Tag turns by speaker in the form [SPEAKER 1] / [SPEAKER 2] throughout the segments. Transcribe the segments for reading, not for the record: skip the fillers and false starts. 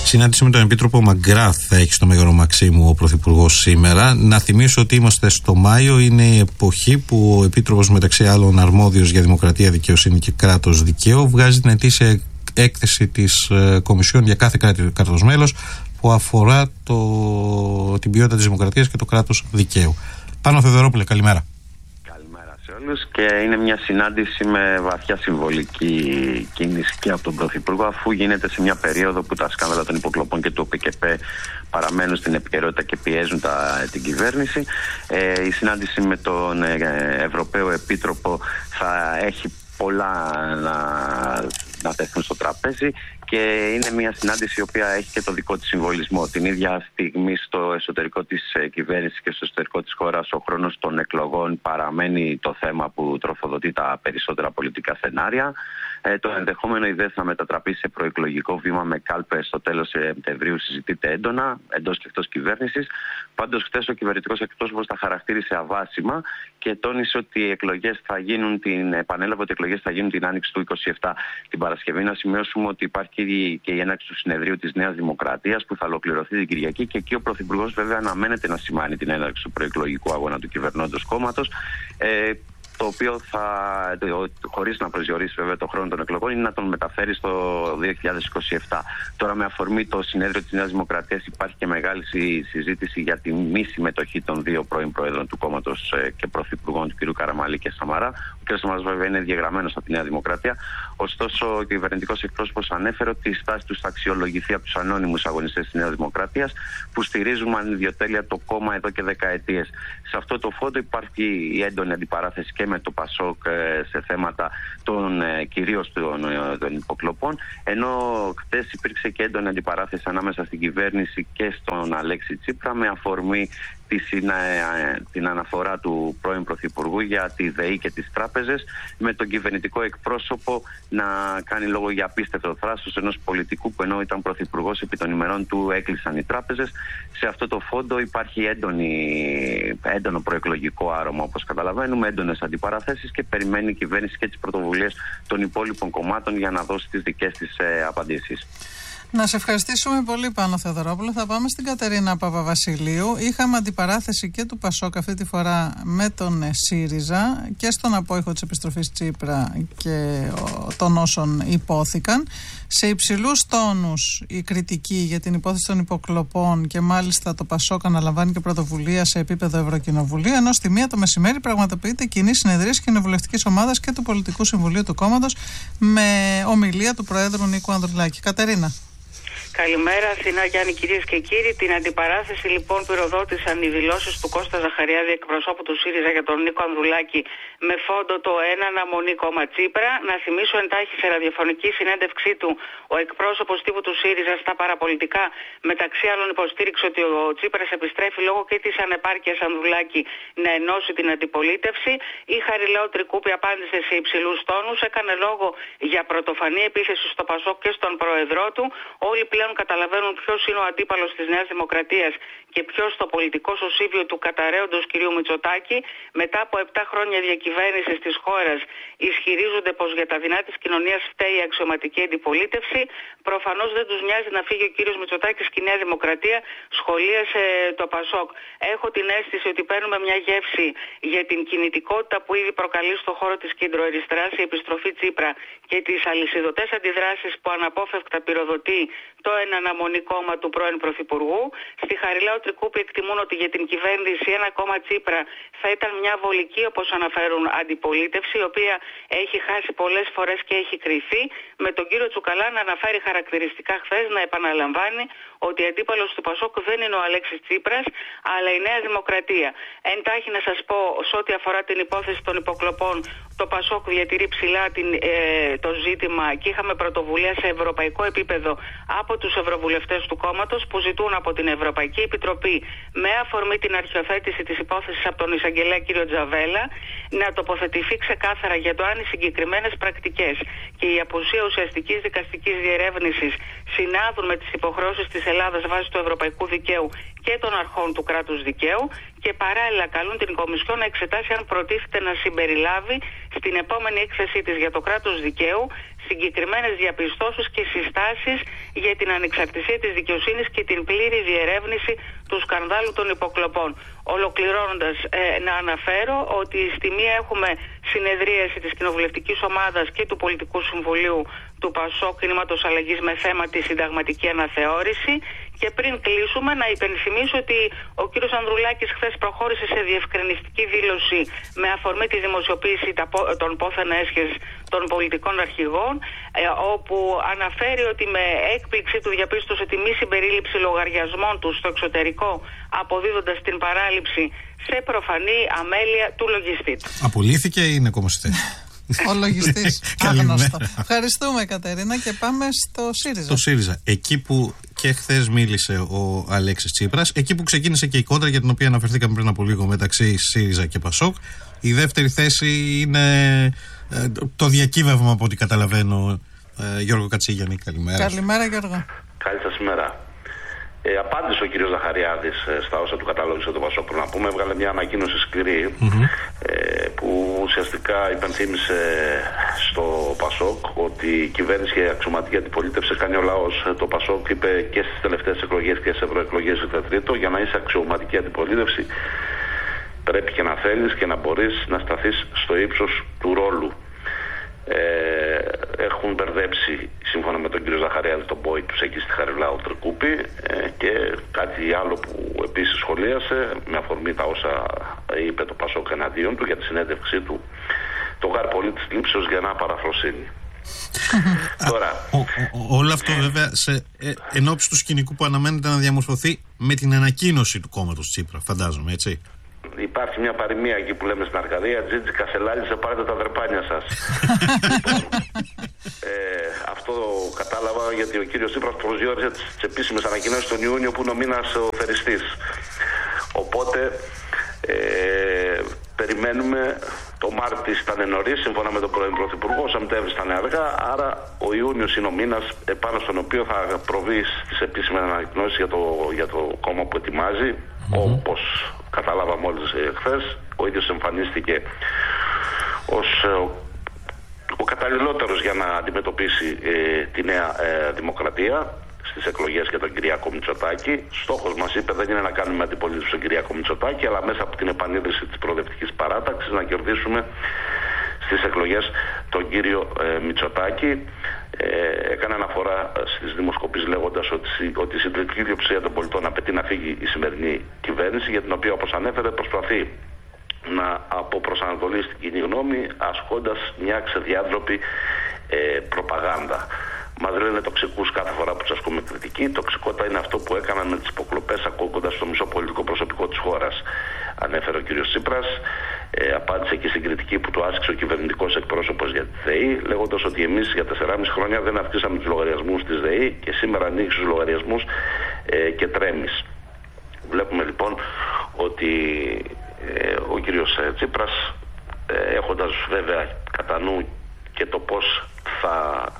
[SPEAKER 1] Συνάντηση με τον Επίτροπο Μαγκράθ θα έχει στο Μέγαρο Μαξίμου ο Πρωθυπουργός σήμερα. Να θυμίσω ότι είμαστε στο Μάιο, είναι η εποχή που ο Επίτροπος, μεταξύ άλλων αρμόδιος για δημοκρατία, δικαιοσύνη και κράτος δικαίου, βγάζει την ετήσια έκθεση της Κομισιόν για κάθε κράτος μέλος που αφορά την ποιότητα της δημοκρατίας και το κράτος δικαίου. Πάνο Θεοδωρόπουλε, καλημέρα.
[SPEAKER 2] Καλημέρα σε όλους, και είναι μια συνάντηση με βαθιά συμβολική κίνηση και από τον Πρωθυπουργό, αφού γίνεται σε μια περίοδο που τα σκάνδαλα των υποκλοπών και του ΟΠΚΠ παραμένουν στην επικαιρότητα και πιέζουν την κυβέρνηση. Η συνάντηση με τον Ευρωπαίο Επίτροπο θα έχει πολλά να τεθούν στο τραπέζι, και είναι μια συνάντηση η οποία έχει και το δικό της συμβολισμό. Την ίδια στιγμή στο εσωτερικό της κυβέρνησης και στο εσωτερικό της χώρας ο χρόνος των εκλογών παραμένει το θέμα που τροφοδοτεί τα περισσότερα πολιτικά σενάρια. Το ενδεχόμενο ιδέα να μετατραπεί σε προεκλογικό βήμα με κάλπες στο τέλος Σεπτεμβρίου συζητείται έντονα εντός και εκτός κυβέρνησης. Πάντως, χθες ο κυβερνητικός εκπρόσωπος τα χαρακτήρισε αβάσιμα και τόνισε ότι οι εκλογές θα γίνουν επανέλαβε ότι οι εκλογές θα γίνουν την άνοιξη του 27. Την Παρασκευή να σημειώσουμε ότι υπάρχει και η έναρξη του συνεδρίου της Νέας Δημοκρατίας που θα ολοκληρωθεί την Κυριακή, και εκεί ο Πρωθυπουργός βέβαια αναμένεται να σημάνει την έναρξη του προεκλογικού αγώνα του κυβερνώντος κόμματος, το οποίο χωρίς να προσδιορίσει βέβαια το χρόνο των εκλογών, είναι να τον μεταφέρει στο 2027. Τώρα, με αφορμή το συνέδριο της Νέας Δημοκρατίας, υπάρχει και μεγάλη συζήτηση για τη μη συμμετοχή των δύο πρώην Προέδρων του κόμματος και Πρωθυπουργών, του κ. Καραμανλή και Σαμαρά. Ο κ. Σαμαράς βέβαια είναι διαγραμμένος από τη Νέα Δημοκρατία. Ωστόσο, ο κυβερνητικός εκπρόσωπος ανέφερε ότι η στάση του θα αξιολογηθεί από τους ανώνυμους αγωνιστές της Νέας Δημοκρατίας, που στηρίζουν με ανιδιοτέλεια το κόμμα εδώ και δεκαετίες. Σε αυτό το φόντο υπάρχει η έντονη αντιπαράθεση και με το ΠΑΣΟΚ σε θέματα κυρίως των υποκλοπών, ενώ χθες υπήρξε και έντονη αντιπαράθεση ανάμεσα στην κυβέρνηση και στον Αλέξη Τσίπρα, με αφορμή την αναφορά του πρώην Πρωθυπουργού για τη ΔΕΗ και τις τράπεζες, με τον κυβερνητικό εκπρόσωπο να κάνει λόγο για απίστευτο θράσος ενός πολιτικού που, ενώ ήταν πρωθυπουργός, επί των ημερών του έκλεισαν οι τράπεζες. Σε αυτό το φόντο υπάρχει έντονο προεκλογικό άρωμα, όπως καταλαβαίνουμε, έντονες αντιπαραθέσεις, και περιμένει η κυβέρνηση και τις πρωτοβουλίες των υπόλοιπων κομμάτων για να δώσει τις δικές της απαντήσεις.
[SPEAKER 3] Να σε ευχαριστήσουμε πολύ, Πάνο Θεοδωρόπουλο. Θα πάμε στην Κατερίνα Παπαβασιλείου. Είχαμε αντιπαράθεση και του ΠΑΣΟΚ αυτή τη φορά με τον ΣΥΡΙΖΑ και στον απόϊχο της επιστροφής Τσίπρα και των όσων υπόθηκαν. Σε υψηλούς τόνους η κριτική για την υπόθεση των υποκλοπών, και μάλιστα το ΠΑΣΟΚ αναλαμβάνει και πρωτοβουλία σε επίπεδο Ευρωκοινοβουλίου, ενώ στη μία το μεσημέρι πραγματοποιείται κοινή συνεδρίαση κοινοβουλευτικής ομάδας και του Πολιτικού Συμβουλίου του κόμματος με ομιλία του Προέδρου Νίκου Ανδρουλάκη. Κατερίνα.
[SPEAKER 4] Καλημέρα, Αθηνά, Γιάννη, κυρίες και κύριοι. Την αντιπαράθεση λοιπόν πυροδότησαν οι δηλώσεις του Κώστα Ζαχαριάδη, εκπροσώπου του ΣΥΡΙΖΑ, για τον Νίκο Ανδρουλάκη, με φόντο το ένα αναμονή κόμμα Τσίπρα. Να θυμίσω εντάχει σε ραδιοφωνική συνέντευξή του ο εκπρόσωπος τύπου του ΣΥΡΙΖΑ στα παραπολιτικά, μεταξύ άλλων υποστήριξε ότι ο Τσίπρας επιστρέφει λόγω και της ανεπάρκειας Ανδρουλάκη να ενώσει την αντιπολίτευση. Η Χαριλάου Τρικούπη απάντησε σε υψηλούς τόνους, έκανε λόγο για πρωτοφανή επίθεση στο ΠΑΣΟΚ και στον πρόεδρό του. Όλοι πλέον καταλαβαίνουν ποιος είναι ο αντίπαλος της Νέας Δημοκρατίας και ποιος το πολιτικό σωσίβιο του καταραίοντος κ. Μητσοτάκη. Μετά από 7 χρόνια διακυβέρνησης της χώρας, ισχυρίζονται πως για τα δεινά της κοινωνίας φταίει η αξιωματική αντιπολίτευση. Προφανώς δεν τους νοιάζει να φύγει ο κ. Μητσοτάκης και η Νέα Δημοκρατία, σχολίασε το ΠΑΣΟΚ. Έχω την αίσθηση ότι παίρνουμε μια γεύση για την κινητικότητα που ήδη προκαλεί στο χώρο της κεντροαριστεράς η επιστροφή Τσίπρα και τις αλυσιδωτές αντιδράσεις που αναπόφευκτα πυροδοτεί το ένα αναμονή κόμμα του πρώην Πρωθυπουργού. Στη Χαριλάου Τρικούπη εκτιμούν ότι για την κυβέρνηση ένα κόμμα Τσίπρα θα ήταν μια βολική, όπως αναφέρουν, αντιπολίτευση, η οποία έχει χάσει πολλές φορές και έχει κρυφεί. Με τον κύριο Τσουκαλά να αναφέρει χαρακτηριστικά χθες να επαναλαμβάνει ότι αντίπαλος του ΠΑΣΟΚ δεν είναι ο Αλέξης Τσίπρας, αλλά η Νέα Δημοκρατία. Εντάχει να σας πω, σε ό,τι αφορά την υπόθεση των υποκλοπών, το ΠΑΣΟΚ διατηρεί ψηλά το ζήτημα και είχαμε πρωτοβουλία σε ευρωπαϊκό επίπεδο από τους ευρωβουλευτές του κόμματος που ζητούν από την Ευρωπαϊκή Επιτροπή, με αφορμή την αρχιοθέτηση της υπόθεσης από τον εισαγγελέα κ. Τζαβέλα, να τοποθετηθεί ξεκάθαρα για το αν οι συγκεκριμένες πρακτικές και η απουσία ουσιαστικής δικαστικής διερεύνησης συνάδουν με τις υποχρεώσεις της Ελλάδας βάσει του ευρωπαϊκού δικαίου και των αρχών του κράτους δικαίου, και παράλληλα καλούν την Κομισιόν να εξετάσει αν προτίθεται να συμπεριλάβει στην επόμενη έκθεσή της για το κράτος δικαίου συγκεκριμένες διαπιστώσεις και συστάσεις για την ανεξαρτησία της δικαιοσύνης και την πλήρη διερεύνηση του σκανδάλου των υποκλοπών. Ολοκληρώνοντας, να αναφέρω ότι στη μία έχουμε συνεδρίαση της κοινοβουλευτικής ομάδας και του Πολιτικού Συμβουλίου του ΠΑΣΟΚ Κινήματος Αλλαγής με θέμα τη συνταγματική αναθεώρηση. Και πριν κλείσουμε, να υπενθυμίσω ότι ο κύριος Ανδρουλάκης χθες προχώρησε σε διευκρινιστική δήλωση με αφορμή τη δημοσιοποίηση των πόθεν έσχες των πολιτικών αρχηγών, όπου αναφέρει ότι με έκπληξη του διαπίστωσε τη μη συμπερίληψη λογαριασμών του στο εξωτερικό, αποδίδοντας την παράληψη σε προφανή αμέλεια του λογιστή του.
[SPEAKER 1] Απολύθηκε ή είναι ακόμα στη θέση?
[SPEAKER 3] Ο λογιστής. Άγνωστο. Ευχαριστούμε, Κατερίνα, και πάμε στο ΣΥΡΙΖΑ.
[SPEAKER 1] Το ΣΥΡΙΖΑ. Εκεί που και χθες μίλησε ο Αλέξης Τσίπρας, εκεί που ξεκίνησε και η κόντρα για την οποία αναφερθήκαμε πριν από λίγο μεταξύ ΣΥΡΙΖΑ και ΠΑΣΟΚ. Η δεύτερη θέση είναι το διακύβευμα, από ό,τι καταλαβαίνω. Γιώργο Κατσίγιαννη, καλημέρα.
[SPEAKER 3] Καλημέρα, Γιώργο.
[SPEAKER 5] Καλή σας ημέρα. Απάντησε ο κύριος Ζαχαριάδης στα όσα του κατάλογησε το ΠΑΣΟΚ. Να πούμε, έβγαλε μια ανακοίνωση σκληρή που ουσιαστικά υπενθύμησε στο ΠΑΣΟΚ ότι η κυβέρνηση και η αξιωματική αντιπολίτευση κάνει ο λαός. Το ΠΑΣΟΚ είπε και στις τελευταίες εκλογές και στις ευρωεκλογές του τρίτο, για να είσαι αξιωματική αντιπολίτευση πρέπει και να θέλεις και να μπορείς να σταθείς στο ύψος του ρόλου. Έχουν μπερδέψει, σύμφωνα με τον κύριο Ζαχαριάδη, τον πόη τους εκεί στη Χαριλάου Τρικούπη, και κάτι άλλο που επίσης σχολίασε με αφορμή τα όσα είπε το ΠΑΣΟΚ εναντίον του για τη συνέντευξή του, το γάρ πολύ της λήψεως για να παραφροσύνει. Τώρα,
[SPEAKER 1] όλο αυτό βέβαια εν ώψη του σκηνικού που αναμένεται να διαμορφωθεί με την ανακοίνωση του κόμματος Τσίπρα, φαντάζομαι, έτσι.
[SPEAKER 5] Υπάρχει μια παροιμία εκεί που λέμε στην Αρκαδία: Τζίτζι Κασελάλη, σε πάρετε τα δρεπάνια σας. Λοιπόν, αυτό κατάλαβα γιατί ο κύριος Τσίπρας προσδιορίσε τις επίσημες ανακοινώσεις τον Ιούνιο, που είναι ο μήνας ο θεριστής. Οπότε περιμένουμε. Το Μάρτης ήταν νωρίς, σύμφωνα με τον πρώην Πρωθυπουργό, ο Σεπτέμβρης ήταν αργά, άρα ο Ιούνιος είναι ο μήνας επάνω στον οποίο θα προβεί στις επίσημες ανακοινώσεις για το κόμμα που ετοιμάζει. Όπως καταλάβαμε όλοι χθες, ο ίδιος εμφανίστηκε ως ο καταλληλότερος για να αντιμετωπίσει τη Νέα Δημοκρατία στις εκλογές για τον Κυριάκο Μητσοτάκη. Στόχος μας, είπε, δεν είναι να κάνουμε αντιπολίτευση στον Κυριάκο Μητσοτάκη, αλλά μέσα από την επανίδρυση της προοδευτικής παράταξης να κερδίσουμε στις εκλογές τον κύριο Μητσοτάκη. Έκανε αναφορά στις δημοσκοπήσεις λέγοντας ότι η συντριπτική πλειοψηφία των πολιτών απαιτεί να φύγει η σημερινή κυβέρνηση, για την οποία, όπως ανέφερε, προσπαθεί να αποπροσανατολίσει την κοινή γνώμη ασκώντας μια ξεδιάντροπη προπαγάνδα. Μας λένε τοξικούς κάθε φορά που τους ασκούμε κριτική. Τοξικότητα είναι αυτό που έκαναν με τις υποκλοπές, ακούγοντας το μισό πολιτικό προσωπικό της χώρας, ανέφερε ο κ. Τσίπρας. Απάντησε και στην κριτική που του άσκησε ο κυβερνητικός εκπρόσωπος για τη ΔΕΗ, λέγοντας ότι εμείς για 4,5 χρόνια δεν αυξήσαμε τους λογαριασμούς της ΔΕΗ και σήμερα ανοίξει τους λογαριασμούς και τρέμεις. Βλέπουμε λοιπόν ότι ο κύριος Τσίπρας, έχοντας βέβαια κατά νου και το πώς θα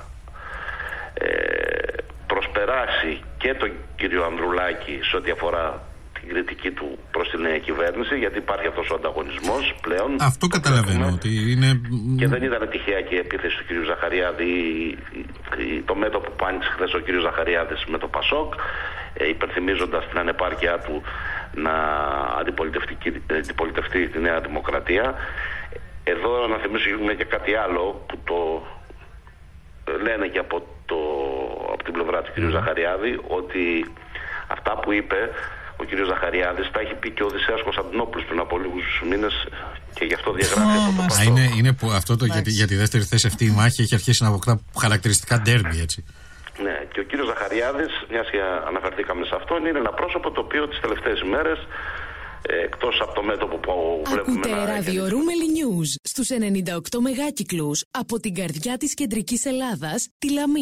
[SPEAKER 5] προσπεράσει και τον κύριο Ανδρουλάκη σε ό,τι αφορά την κριτική του προς την νέα κυβέρνηση, γιατί υπάρχει αυτός ο ανταγωνισμός πλέον.
[SPEAKER 1] Αυτό καταλαβαίνω ότι είναι.
[SPEAKER 5] Και δεν ήταν τυχαία και η επίθεση του κύριου Ζαχαριάδη, το μέτωπο που άνοιξε χθες ο κύριος Ζαχαριάδης με το ΠΑΣΟΚ, υπενθυμίζοντας την ανεπάρκειά του να αντιπολιτευτεί τη Νέα Δημοκρατία. Εδώ να θυμίσουμε και κάτι άλλο που το λένε και από την πλευρά του κ. Ζαχαριάδη, ότι αυτά που είπε ο κ. Ζαχαριάδης τα έχει πει και ο Οδυσσέας Κωνσταντινόπουλος πριν από λίγους μήνες, και γι' αυτό διαγράφει αυτό το παστό.
[SPEAKER 1] Είναι που αυτό για τη δεύτερη θέση αυτή η μάχη έχει αρχίσει να αποκτά χαρακτηριστικά ντέρμπι, έτσι.
[SPEAKER 5] Ναι, και ο κύριος Ζαχαριάδης, μιας και αναφερθήκαμε σε αυτόν, είναι ένα πρόσωπο το οποίο τις τελευταίες ημέρες, εκτός από το μέτωπο που βλέπουμε.
[SPEAKER 6] Ακούτε ράδιο Ρούμελι News στους 98 μεγάκυκλους από την καρδιά της κεντρικής Ελλάδας, τη Λαμία.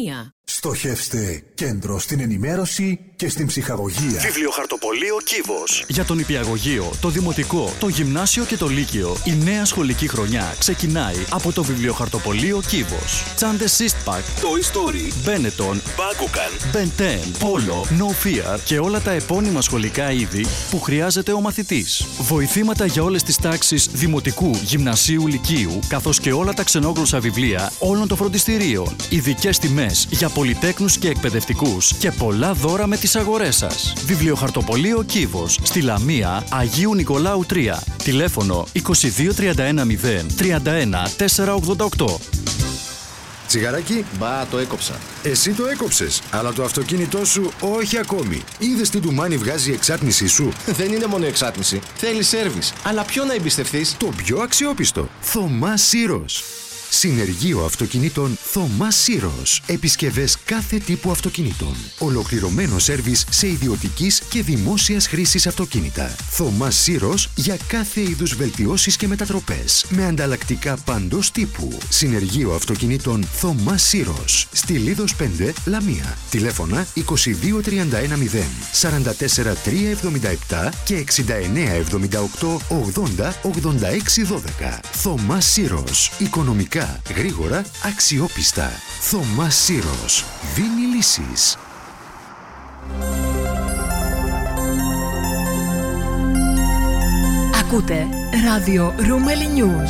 [SPEAKER 7] Στοχεύστε κέντρο στην ενημέρωση και στην ψυχαγωγία.
[SPEAKER 8] Βιβλιοχαρτοπωλείο Κύβος. Για τον νηπιαγωγείο, το δημοτικό, το γυμνάσιο και το λύκειο, η νέα σχολική χρονιά ξεκινάει από το Βιβλιοχαρτοπωλείο Κύβος. Τσάντες Eastpak,
[SPEAKER 9] Toy Story,
[SPEAKER 8] Benetton,
[SPEAKER 9] Bakugan,
[SPEAKER 8] Ben 10, Polo, No Fear και όλα τα επώνυμα σχολικά είδη που χρειάζεται ο μαθητής. Βοηθήματα για όλες τις τάξεις δημοτικού, γυμνασίου, λυκείου, καθώς και όλα τα ξενόγλωσσα βιβλία όλων των φροντιστηρίων. Ειδικές τιμές για πολυτέκνους και εκπαιδευτικούς και πολλά δώρα με τις αγορές σας. Βιβλιοχαρτοπωλείο Κύβος, στη Λαμία, Αγίου Νικολάου 3. Τηλέφωνο 22310 31 488.
[SPEAKER 10] Τσιγαράκι.
[SPEAKER 11] Μπα, το έκοψα.
[SPEAKER 10] Εσύ το έκοψες, αλλά το αυτοκίνητό σου όχι ακόμη. Είδες τι ντουμάνι βγάζει η εξάτμισή σου?
[SPEAKER 11] Δεν είναι μόνο εξάτμιση. Θέλει σέρβις. Αλλά ποιο να εμπιστευτείς?
[SPEAKER 10] Το πιο αξιόπιστο. Θωμάς Σύρος. Συνεργείο αυτοκινήτων Θωμάς Σύρος. Επισκευές κάθε τύπου αυτοκινήτων. Ολοκληρωμένο σέρβις σε ιδιωτικής και δημόσιας χρήσης αυτοκίνητα. Θωμάς Σύρος για κάθε είδους βελτιώσεις και μετατροπές. Με ανταλλακτικά παντός τύπου. Συνεργείο αυτοκινήτων Θωμάς Σύρος. Στη Λίδος 5, Λαμία. Τηλέφωνα 22310 44 377 και 6978 80 86 12. Θωμάς Σύρος. Οικονομικά, γρήγορα, αξιόπιστα. Θωμάς Σύρος. Δίνει λύσεις.
[SPEAKER 6] Ακούτε ράδιο Ρούμελι News.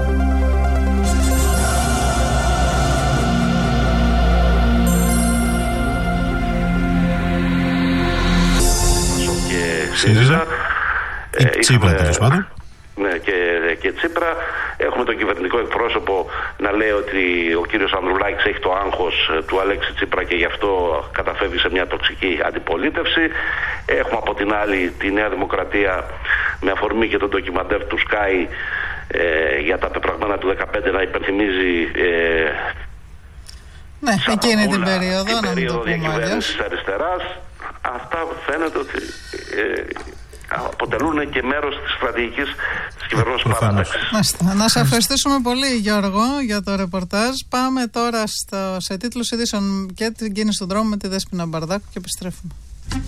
[SPEAKER 5] Και ΣΥΡΙΖΑ.
[SPEAKER 1] Τσίπρα, τέλος πάντων.
[SPEAKER 5] Ναι, και Τσίπρα. Έχουμε τον κυβερνητικό εκπρόσωπο να λέει ότι ο κύριος Ανδρουλάκης έχει το άγχος του Αλέξη Τσίπρα και γι' αυτό καταφεύγει σε μια τοξική αντιπολίτευση. Έχουμε από την άλλη τη Νέα Δημοκρατία με αφορμή και τον ντοκιμαντέρ του Sky για τα πεπραγμένα του 2015 να υπενθυμίζει
[SPEAKER 3] ναι, εκείνη την περίοδο,
[SPEAKER 5] την περίοδο διακυβέρνησης αριστεράς. Αυτά φαίνεται ότι αποτελούν και μέρος της στρατηγικής της κυβερνώσης παράταξης.
[SPEAKER 3] Να σας ευχαριστήσουμε πολύ, Γιώργο, για το ρεπορτάζ. Πάμε τώρα σε τίτλους ειδήσεων και την κίνηση στον δρόμο με τη Δέσποινα Μπαρδάκου και επιστρέφουμε.